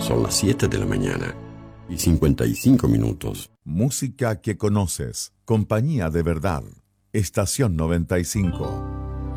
Son las 7 de la mañana y 55 minutos. Música que conoces. Compañía de verdad. Estación 95.